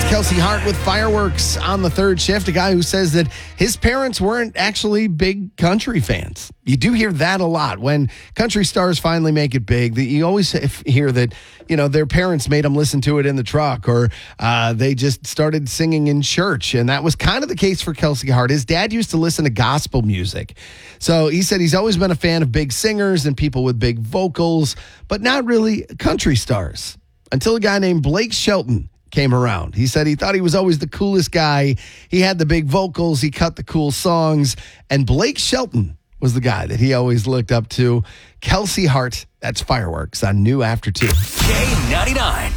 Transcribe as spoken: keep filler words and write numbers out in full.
Kelsey Hart with Fireworks on the third shift, a guy who says that his parents weren't actually big country fans. You do hear that a lot. When country stars finally make it big, that you always hear that, you know, their parents made them listen to it in the truck, or uh, they just started singing in church. And that was kind of the case for Kelsey Hart. His dad used to listen to gospel music. So he said he's always been a fan of big singers and people with big vocals, but not really country stars. Until a guy named Blake Shelton came around. He said he thought he was always the coolest guy. He had the big vocals. He cut the cool songs. And Blake Shelton was the guy that he always looked up to. Kelsey Hart, that's Fireworks on New After two. K ninety-nine.